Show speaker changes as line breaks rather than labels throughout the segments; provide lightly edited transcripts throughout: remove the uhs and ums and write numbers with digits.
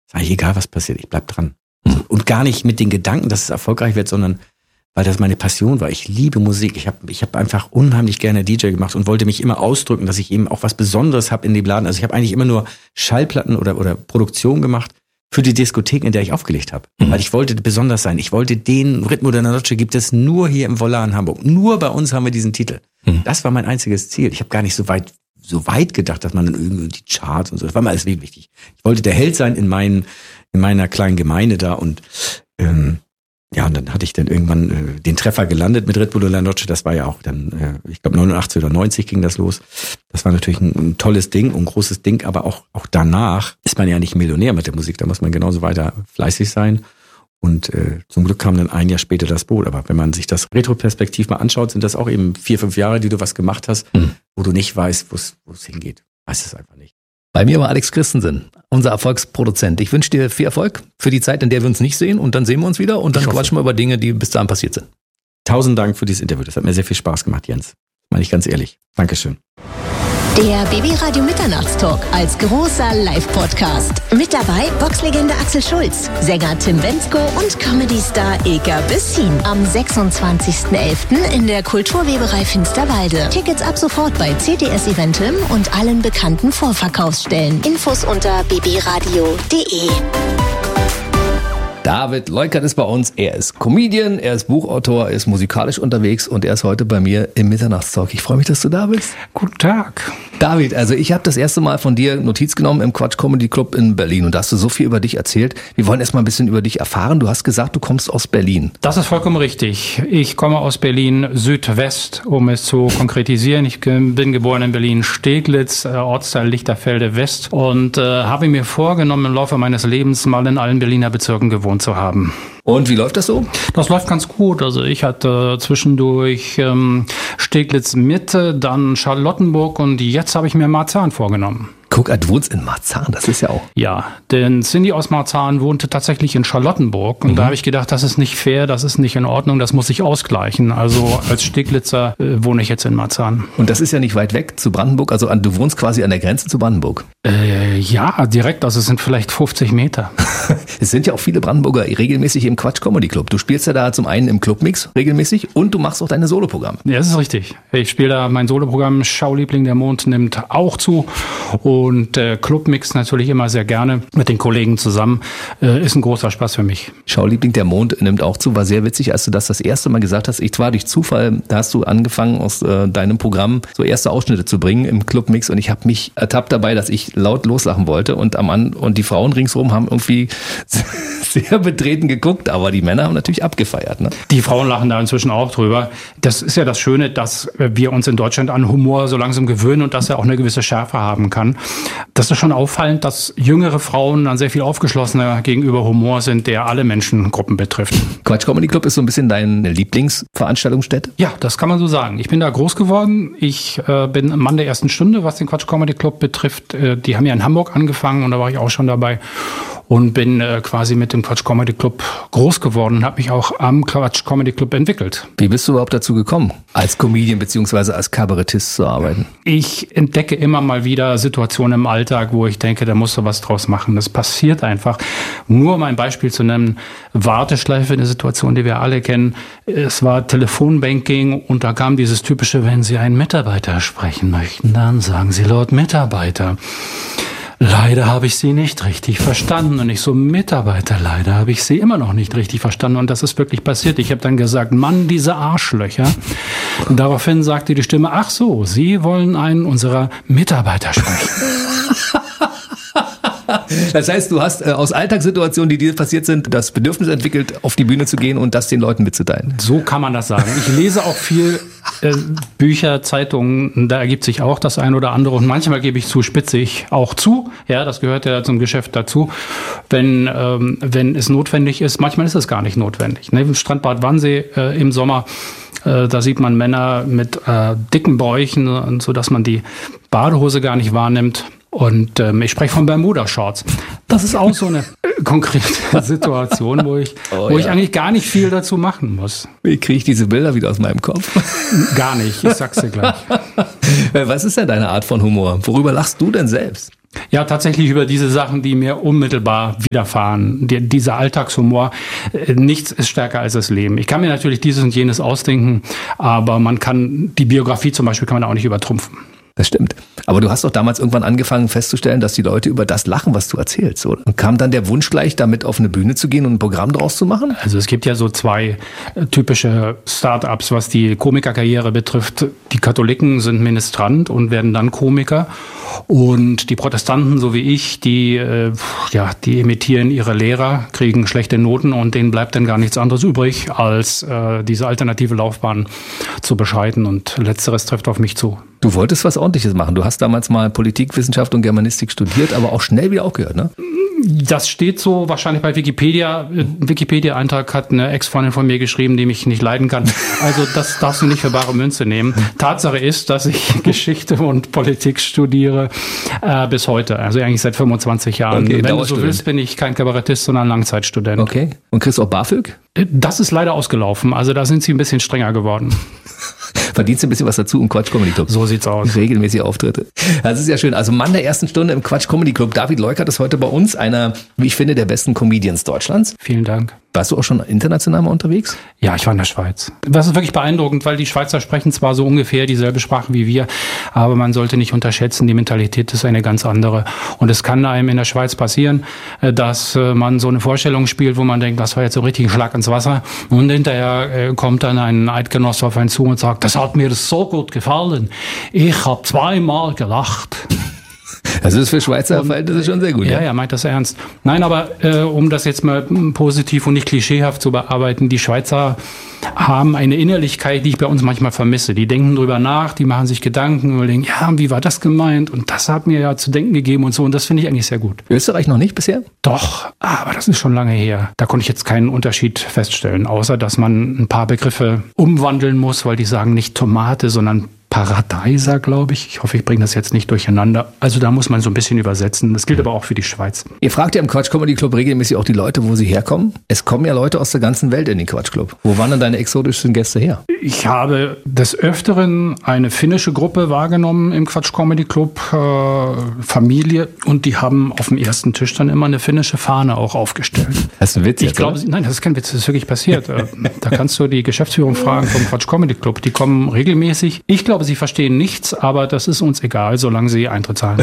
Ist eigentlich egal, was passiert, ich bleib dran. Und gar nicht mit den Gedanken, dass es erfolgreich wird, sondern weil das meine Passion war. Ich liebe Musik. Ich hab einfach unheimlich gerne DJ gemacht und wollte mich immer ausdrücken, dass ich eben auch was Besonderes habe in dem Laden. Also ich habe eigentlich immer nur Schallplatten oder Produktion gemacht für die Diskotheken, in der ich aufgelegt habe. Weil ich wollte besonders sein. Ich wollte den Ritmo della Noche gibt es nur hier im Volar in Hamburg. Nur bei uns haben wir diesen Titel. Das war mein einziges Ziel. Ich habe gar nicht so weit gedacht, dass man irgendwie die Charts und so. Das war mir alles wichtig. Ich wollte der Held sein in meiner kleinen Gemeinde da und und dann hatte ich dann irgendwann den Treffer gelandet mit Ritmo della Noche. Das war ja auch dann, ich glaube 89 oder 90 ging das los. Das war natürlich ein tolles Ding, ein großes Ding, aber auch danach ist man ja nicht Millionär mit der Musik. Da muss man genauso weiter fleißig sein. Und zum Glück kam dann ein Jahr später das Boot. Aber wenn man sich das retroperspektiv mal anschaut, sind das auch eben 4-5 Jahre, die du was gemacht hast, wo du nicht weißt, wo es hingeht. Weißt es einfach nicht.
Bei mir war Alex Christensen, unser Erfolgsproduzent. Ich wünsche dir viel Erfolg für die Zeit, in der wir uns nicht sehen. Und dann sehen wir uns wieder und dann quatschen wir über Dinge, die bis dahin passiert sind.
1000 Dank für dieses Interview. Das hat mir sehr viel Spaß gemacht, Jens. Meine ich ganz ehrlich. Dankeschön.
Der BB-Radio Mitternachtstalk als großer Live-Podcast. Mit dabei Boxlegende Axel Schulz, Sänger Tim Bendzko und Comedy-Star Ilka Bessin. Am 26.11. in der Kulturweberei Finsterwalde. Tickets ab sofort bei CTS Eventim und allen bekannten Vorverkaufsstellen. Infos unter bbradio.de.
David Leukert ist bei uns. Er ist Comedian, er ist Buchautor, er ist musikalisch unterwegs und er ist heute bei mir im Mitternachtstalk. Ich freue mich, dass du da bist.
Guten Tag.
David, also ich habe das erste Mal von dir Notiz genommen im Quatsch Comedy Club in Berlin und da hast du so viel über dich erzählt. Wir wollen erst mal ein bisschen über dich erfahren. Du hast gesagt, du kommst aus Berlin.
Das ist vollkommen richtig. Ich komme aus Berlin Südwest, um es zu konkretisieren. Ich bin geboren in Berlin-Steglitz, Ortsteil Lichterfelde West und habe mir vorgenommen, im Laufe meines Lebens mal in allen Berliner Bezirken gewohnt zu haben.
Und wie läuft das so?
Das läuft ganz gut. Also ich hatte zwischendurch Steglitz Mitte, dann Charlottenburg und jetzt habe ich mir Marzahn vorgenommen.
Guck, du wohnst in Marzahn, das ist ja auch...
Ja, denn Cindy aus Marzahn wohnte tatsächlich in Charlottenburg und da habe ich gedacht, das ist nicht fair, das ist nicht in Ordnung, das muss sich ausgleichen. Also als Steglitzer wohne ich jetzt in Marzahn.
Und das ist ja nicht weit weg zu Brandenburg, also du wohnst quasi an der Grenze zu Brandenburg.
Ja, direkt, also es sind vielleicht 50 Meter.
Es sind ja auch viele Brandenburger regelmäßig im Quatsch Comedy Club. Du spielst ja da zum einen im Clubmix regelmäßig und du machst auch deine Soloprogramme.
Ja, das ist richtig. Ich spiele da mein Soloprogramm Schauliebling der Mond nimmt auch zu und Clubmix natürlich immer sehr gerne mit den Kollegen zusammen. Ist ein großer Spaß für mich.
Schauliebling der Mond nimmt auch zu. War sehr witzig, als du das erste Mal gesagt hast. Ich war durch Zufall, da hast du angefangen aus deinem Programm so erste Ausschnitte zu bringen im Clubmix und ich habe mich ertappt dabei, dass ich laut loslachen wollte und die Frauen ringsherum haben irgendwie sehr betreten geguckt, aber die Männer haben natürlich abgefeiert. Ne?
Die Frauen lachen da inzwischen auch drüber. Das ist ja das Schöne, dass wir uns in Deutschland an Humor so langsam gewöhnen und dass er auch eine gewisse Schärfe haben kann. Das ist schon auffallend, dass jüngere Frauen dann sehr viel aufgeschlossener gegenüber Humor sind, der alle Menschengruppen betrifft.
Quatsch Comedy Club ist so ein bisschen deine Lieblingsveranstaltungsstätte?
Ja, das kann man so sagen. Ich bin da groß geworden. Ich bin Mann der ersten Stunde, was den Quatsch Comedy Club betrifft. Die haben ja in Hamburg angefangen und da war ich auch schon dabei. Und bin quasi mit dem Quatsch Comedy Club groß geworden und habe mich auch am Quatsch Comedy Club entwickelt.
Wie bist du überhaupt dazu gekommen, als Comedian bzw. als Kabarettist zu arbeiten?
Ich entdecke immer mal wieder Situationen im Alltag, wo ich denke, da musst du was draus machen. Das passiert einfach. Nur um ein Beispiel zu nennen, Warteschleife, eine Situation, die wir alle kennen. Es war Telefonbanking und da kam dieses typische, wenn Sie einen Mitarbeiter sprechen möchten, dann sagen Sie laut Mitarbeiter. Leider habe ich Sie nicht richtig verstanden. Und ich so, Mitarbeiter, leider habe ich Sie immer noch nicht richtig verstanden. Und das ist wirklich passiert. Ich habe dann gesagt, Mann, diese Arschlöcher. Und daraufhin sagte die Stimme, ach so, Sie wollen einen unserer Mitarbeiter sprechen.
Das heißt, du hast aus Alltagssituationen, die dir passiert sind, das Bedürfnis entwickelt, auf die Bühne zu gehen und das den Leuten mitzuteilen.
So kann man das sagen. Ich lese auch viel Bücher, Zeitungen, da ergibt sich auch das ein oder andere. Und manchmal gebe ich zu, spitze ich auch zu. Ja, das gehört ja zum Geschäft dazu. Wenn es notwendig ist, manchmal ist es gar nicht notwendig. Ne? Im Strandbad Wannsee im Sommer, da sieht man Männer mit dicken Bäuchen, sodass man die Badehose gar nicht wahrnimmt. Und ich spreche von Bermuda-Shorts. Das ist auch so eine konkrete Situation, wo ich eigentlich gar nicht viel dazu machen muss.
Wie kriege ich diese Bilder wieder aus meinem Kopf?
Gar nicht, ich sag's dir gleich.
Was ist denn deine Art von Humor? Worüber lachst du denn selbst?
Ja, tatsächlich über diese Sachen, die mir unmittelbar widerfahren. Dieser Alltagshumor, nichts ist stärker als das Leben. Ich kann mir natürlich dieses und jenes ausdenken, aber die Biografie zum Beispiel kann man auch nicht übertrumpfen.
Das stimmt. Aber du hast doch damals irgendwann angefangen festzustellen, dass die Leute über das lachen, was du erzählst, oder? Und kam dann der Wunsch gleich, damit auf eine Bühne zu gehen und ein Programm draus zu machen?
Also es gibt ja so 2 typische Start-ups, was die Komikerkarriere betrifft. Die Katholiken sind Ministrant und werden dann Komiker. Und die Protestanten, so wie ich, die imitieren ihre Lehrer, kriegen schlechte Noten und denen bleibt dann gar nichts anderes übrig, als diese alternative Laufbahn zu beschreiten. Und Letzteres trifft auf mich zu.
Du wolltest was Ordentliches machen. Du hast damals mal Politikwissenschaft und Germanistik studiert, aber auch schnell wieder aufgehört, ne?
Das steht so wahrscheinlich bei Wikipedia. Wikipedia-Eintrag hat eine Ex-Freundin von mir geschrieben, die mich nicht leiden kann. Also das darfst du nicht für bare Münze nehmen. Tatsache ist, dass ich Geschichte und Politik studiere bis heute. Also eigentlich seit 25 Jahren.
Okay,
wenn du so willst, bin ich kein Kabarettist, sondern Langzeitstudent.
Okay. Und kriegst du auch BAföG?
Das ist leider ausgelaufen. Also da sind sie ein bisschen strenger geworden.
Verdienst du ein bisschen was dazu im Quatsch Comedy Club?
So sieht's aus.
Regelmäßige Auftritte. Das ist ja schön. Also Mann der ersten Stunde im Quatsch Comedy Club. David Leukert ist heute bei uns, einer, wie ich finde, der besten Comedians Deutschlands.
Vielen Dank.
Warst du auch schon international mal unterwegs?
Ja, ich war in der Schweiz. Das ist wirklich beeindruckend, weil die Schweizer sprechen zwar so ungefähr dieselbe Sprache wie wir, aber man sollte nicht unterschätzen, die Mentalität ist eine ganz andere. Und es kann einem in der Schweiz passieren, dass man so eine Vorstellung spielt, wo man denkt, das war jetzt so richtig ein Schlag ins Wasser. Und hinterher kommt dann ein Eidgenosse auf einen zu und sagt, das hat mir so gut gefallen. Ich habe 2-mal gelacht.
Das ist für Schweizer Verhältnisse schon sehr gut.
Ja, meint das ernst. Nein, aber um das jetzt mal positiv und nicht klischeehaft zu bearbeiten, die Schweizer haben eine Innerlichkeit, die ich bei uns manchmal vermisse. Die denken drüber nach, die machen sich Gedanken, überlegen, ja, wie war das gemeint? Und das hat mir ja zu denken gegeben und so. Und das finde ich eigentlich sehr gut.
Österreich noch nicht bisher?
Doch, aber das ist schon lange her. Da konnte ich jetzt keinen Unterschied feststellen, außer dass man ein paar Begriffe umwandeln muss, weil die sagen nicht Tomate, sondern Paradeiser, glaube ich. Ich hoffe, ich bringe das jetzt nicht durcheinander. Also da muss man so ein bisschen übersetzen. Das gilt aber auch für die Schweiz.
Ihr fragt ja im Quatsch Comedy Club regelmäßig auch die Leute, wo sie herkommen. Es kommen ja Leute aus der ganzen Welt in den Quatsch Club. Wo waren denn deine exotischsten Gäste her?
Ich habe des Öfteren eine finnische Gruppe wahrgenommen im Quatsch Comedy Club, Familie, und die haben auf dem ersten Tisch dann immer eine finnische Fahne auch aufgestellt.
Das ist ein Witz.
Ich glaube, nein, das ist kein Witz, das ist wirklich passiert. Da kannst du die Geschäftsführung fragen vom Quatsch Comedy Club. Die kommen regelmäßig. Ich glaube, sie verstehen nichts, aber das ist uns egal, solange sie Eintritt zahlen.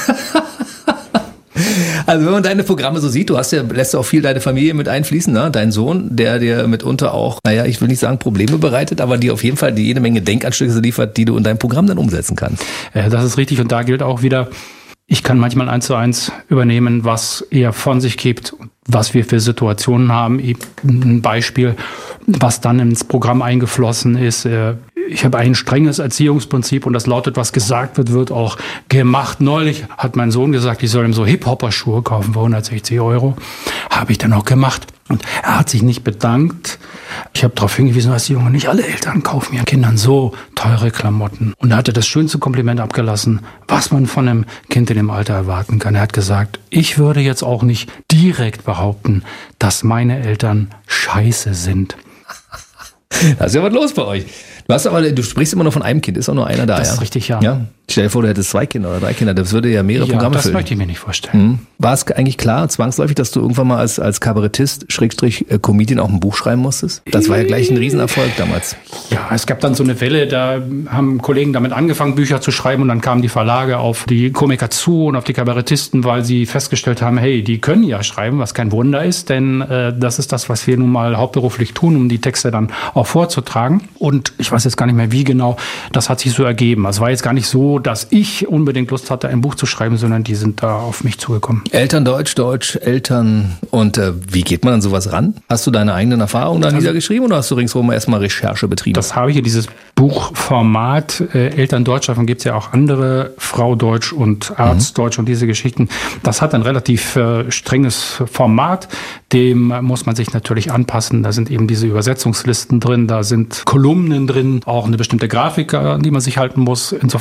Also wenn man deine Programme so sieht, lässt auch viel deine Familie mit einfließen, ne? Dein Sohn, der dir mitunter auch, ich will nicht sagen Probleme bereitet, aber die auf jeden Fall jede Menge Denkanstöße liefert, die du in deinem Programm dann umsetzen kannst.
Das ist richtig, und da gilt auch wieder, ich kann manchmal 1:1 übernehmen, was er von sich gibt, was wir für Situationen haben. Ein Beispiel, was dann ins Programm eingeflossen ist. Ich habe ein strenges Erziehungsprinzip und das lautet, was gesagt wird, wird auch gemacht. Neulich hat mein Sohn gesagt, ich soll ihm so Hip-Hopper-Schuhe kaufen für 160 €. Habe ich dann auch gemacht. Und er hat sich nicht bedankt. Ich habe darauf hingewiesen, dass die Junge, nicht alle Eltern kaufen ihren Kindern so teure Klamotten. Und er hatte das schönste Kompliment abgelassen, was man von einem Kind in dem Alter erwarten kann. Er hat gesagt, ich würde jetzt auch nicht direkt behaupten, dass meine Eltern scheiße sind.
Da ist ja was los bei euch. Du sprichst immer nur von einem Kind, ist auch nur einer da,
das ist richtig, ja.
Stell dir vor, du hättest 2 Kinder oder 3 Kinder, das würde ja mehrere Programme
das
füllen.
Das möchte ich mir nicht vorstellen.
War es eigentlich klar, zwangsläufig, dass du irgendwann mal als Kabarettist, Comedian auch ein Buch schreiben musstest? Das war ja gleich ein Riesenerfolg damals.
Ja, es gab dann so eine Welle, da haben Kollegen damit angefangen, Bücher zu schreiben, und dann kamen die Verlage auf die Komiker zu und auf die Kabarettisten, weil sie festgestellt haben, hey, die können ja schreiben, was kein Wunder ist, denn das ist das, was wir nun mal hauptberuflich tun, um die Texte dann auch vorzutragen. Und ich weiß jetzt gar nicht mehr, wie genau, das hat sich so ergeben. Es war jetzt gar nicht so, dass ich unbedingt Lust hatte, ein Buch zu schreiben, sondern die sind da auf mich zugekommen.
Deutsch, Eltern. Und wie geht man an sowas ran? Hast du deine eigenen Erfahrungen da niedergeschrieben oder hast du ringsherum erstmal Recherche betrieben?
Das habe ich hier, dieses Buchformat, Elterndeutsch, davon gibt es ja auch andere, Frau Deutsch und Arzt Deutsch und diese Geschichten. Das hat ein relativ strenges Format, dem muss man sich natürlich anpassen. Da sind eben diese Übersetzungslisten drin, da sind Kolumnen drin, auch eine bestimmte Grafik, an die man sich halten muss. Insofern ist das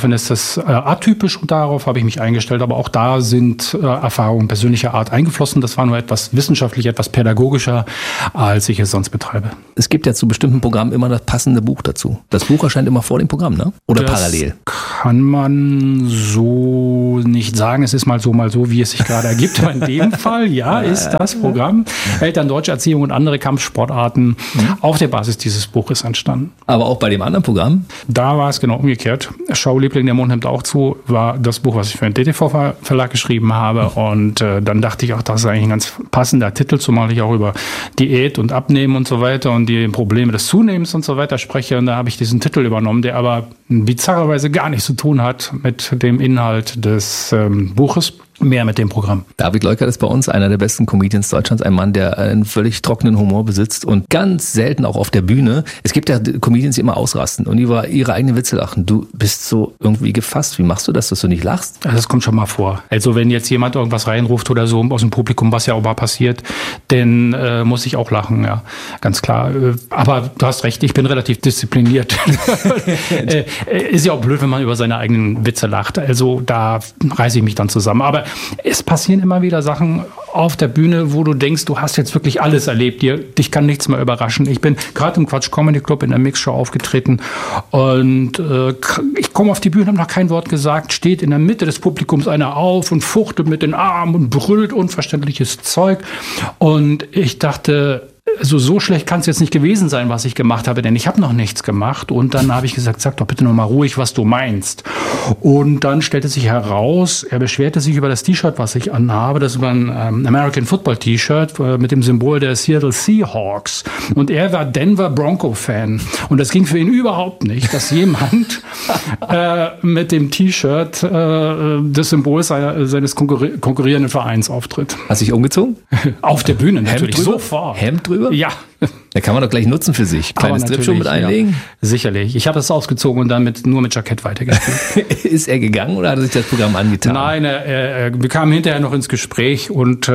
etwas atypisch und darauf habe ich mich eingestellt. Aber auch da sind Erfahrungen persönlicher Art eingeflossen. Das war nur etwas wissenschaftlich, etwas pädagogischer, als ich es sonst betreibe.
Es gibt ja zu bestimmten Programmen immer das passende Buch dazu. Das Buch erscheint immer vor dem Programm, ne? Oder
das
parallel?
Kann man so nicht sagen. Es ist mal so, wie es sich gerade ergibt. Aber in dem Fall, ist das Programm Eltern, deutsche Erziehung und andere Kampfsportarten auf der Basis dieses Buches entstanden.
Aber auch bei dem anderen Programm?
Da war es genau umgekehrt. Schauliebling, der Mond nimmt auch zu, war das Buch, was ich für den DTV-Verlag geschrieben habe. Und dann dachte ich auch, das ist eigentlich ein ganz passender Titel, zumal ich auch über Diät und Abnehmen und so weiter und die Probleme des Zunehmens und so weiter spreche. Und da habe ich diesen Titel übernommen, der aber bizarrerweise gar nichts zu tun hat mit dem Inhalt des Buches. Mehr mit dem Programm.
David Leukert ist bei uns einer der besten Comedians Deutschlands, ein Mann, der einen völlig trockenen Humor besitzt und ganz selten auch auf der Bühne. Es gibt ja Comedians, die immer ausrasten und über ihre eigenen Witze lachen. Du bist so irgendwie gefasst. Wie machst du das, dass du nicht lachst?
Das kommt schon mal vor. Also wenn jetzt jemand irgendwas reinruft oder so aus dem Publikum, was ja auch mal passiert, dann muss ich auch lachen, ja, ganz klar. Aber du hast recht, ich bin relativ diszipliniert. Ist ja auch blöd, wenn man über seine eigenen Witze lacht. Also da reiße ich mich dann zusammen. Aber es passieren immer wieder Sachen auf der Bühne, wo du denkst, du hast jetzt wirklich alles erlebt. Dich kann nichts mehr überraschen. Ich bin gerade im Quatsch Comedy Club in der Mixshow aufgetreten und ich komme auf die Bühne, habe noch kein Wort gesagt, steht in der Mitte des Publikums einer auf und fuchtelt mit den Armen und brüllt unverständliches Zeug. Und ich dachte, also so schlecht kann es jetzt nicht gewesen sein, was ich gemacht habe, denn ich habe noch nichts gemacht. Und dann habe ich gesagt, sag doch bitte noch mal ruhig, was du meinst. Und dann stellte sich heraus, er beschwerte sich über das T-Shirt, was ich anhabe. Das war ein American Football T-Shirt mit dem Symbol der Seattle Seahawks. Und er war Denver Bronco-Fan. Und das ging für ihn überhaupt nicht, dass jemand mit dem T-Shirt des Symbols seines konkurrierenden Vereins auftritt.
Hast du dich umgezogen?
Auf der Bühne natürlich,
Hemd drüber?
sofort.
Hemd drüber?
Ja.
Da kann man doch gleich nutzen für sich. Kleines Stripshow mit einlegen?
Ja, sicherlich. Ich habe das ausgezogen und dann nur mit Jackett weitergespielt.
Ist er gegangen oder hat er sich das Programm angetan?
Nein, wir kamen hinterher noch ins Gespräch und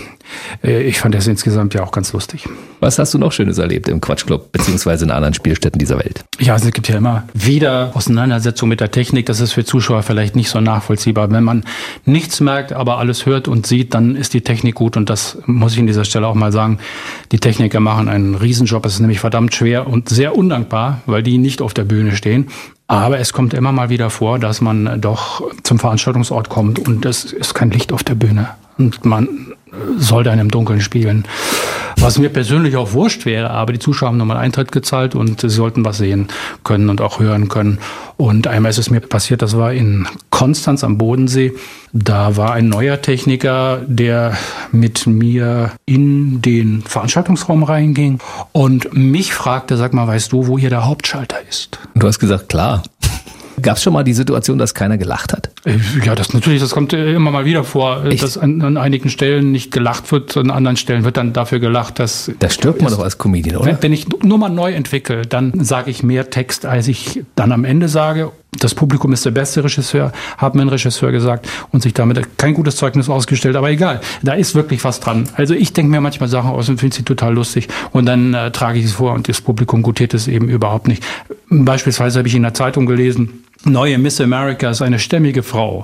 ich fand das insgesamt ja auch ganz lustig.
Was hast du noch Schönes erlebt im Quatschclub beziehungsweise in anderen Spielstätten dieser Welt?
Ja, also es gibt ja immer wieder Auseinandersetzungen mit der Technik. Das ist für Zuschauer vielleicht nicht so nachvollziehbar. Wenn man nichts merkt, aber alles hört und sieht, dann ist die Technik gut. Und das muss ich an dieser Stelle auch mal sagen. Die Techniker machen einen Riesenjob. Es ist nämlich verdammt schwer und sehr undankbar, weil die nicht auf der Bühne stehen. Aber es kommt immer mal wieder vor, dass man doch zum Veranstaltungsort kommt und es ist kein Licht auf der Bühne. Und man soll dann im Dunkeln spielen. Was mir persönlich auch wurscht wäre, aber die Zuschauer haben nochmal Eintritt gezahlt und sie sollten was sehen können und auch hören können. Und einmal ist es mir passiert, das war in Konstanz am Bodensee. Da war ein neuer Techniker, der mit mir in den Veranstaltungsraum reinging und mich fragte, sag mal, weißt du, wo hier der Hauptschalter ist?
Und du hast gesagt, klar. Gab es schon mal die Situation, dass keiner gelacht hat?
Ja, das kommt immer mal wieder vor, echt? Dass an einigen Stellen nicht gelacht wird, an anderen Stellen wird dann dafür gelacht, dass...
Da stirbt man doch als Comedian, oder?
Wenn ich nur mal neu entwickle, dann sage ich mehr Text, als ich dann am Ende sage. Das Publikum ist der beste Regisseur, hat mir ein Regisseur gesagt und sich damit kein gutes Zeugnis ausgestellt, aber egal, da ist wirklich was dran. Also ich denke mir manchmal Sachen aus und finde sie total lustig und dann trage ich es vor und das Publikum gutiert es eben überhaupt nicht. Beispielsweise habe ich in der Zeitung gelesen, neue Miss America ist eine stämmige Frau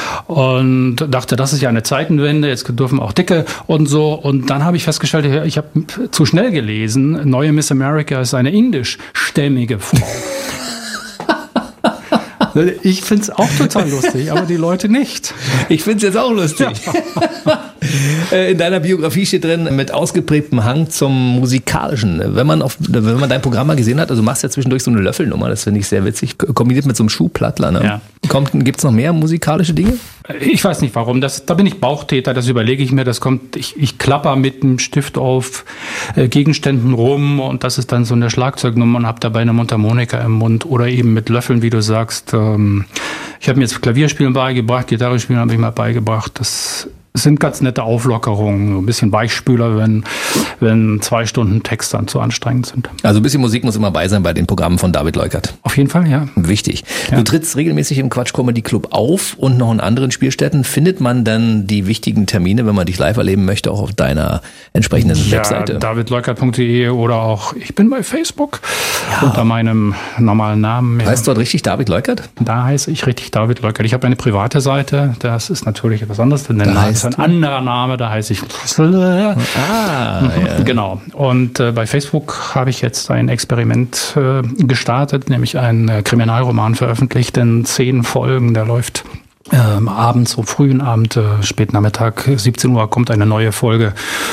und dachte, das ist ja eine Zeitenwende, jetzt dürfen auch Dicke und so und dann habe ich festgestellt, ich habe zu schnell gelesen, neue Miss America ist eine indisch-stämmige Frau. Ich finde es auch total lustig, aber die Leute nicht.
Ich finde es jetzt auch lustig. Ja. In deiner Biografie steht drin, mit ausgeprägtem Hang zum Musikalischen. Wenn man dein Programm mal gesehen hat, also du machst ja zwischendurch so eine Löffelnummer, das finde ich sehr witzig, kombiniert mit so einem Schuhplattler. Ne? Ja. Gibt es noch mehr musikalische Dinge?
Ich weiß nicht warum. Da bin ich Bauchtäter, das überlege ich mir. Ich klapper mit dem Stift auf Gegenständen rum und das ist dann so eine Schlagzeugnummer und habe dabei eine Mundharmonika im Mund oder eben mit Löffeln, wie du sagst. Ich habe mir jetzt Klavierspielen beigebracht, Gitarre spielen habe ich mal beigebracht. Das sind ganz nette Auflockerungen, so ein bisschen Weichspüler, wenn 2 Stunden Text dann zu anstrengend sind.
Also ein bisschen Musik muss immer bei sein bei den Programmen von David Leukert.
Auf jeden Fall, ja.
Wichtig.
Ja.
Du trittst regelmäßig im Quatsch Comedy Club auf und noch in anderen Spielstätten. Findet man dann die wichtigen Termine, wenn man dich live erleben möchte, auch auf deiner entsprechenden Webseite?
davidleukert.de oder auch, ich bin bei Facebook unter meinem normalen Namen. Ja.
Heißt dort richtig David Leukert?
Da heiße ich richtig David Leukert. Ich habe eine private Seite, das ist natürlich etwas anderes, denn der Name ist ein anderer Name, da heiße ich Genau. Und bei Facebook habe ich jetzt ein Experiment gestartet, nämlich einen Kriminalroman veröffentlicht in 10 Folgen, der läuft abends, so frühen Abend, spät Nachmittag, 17 Uhr kommt eine neue Folge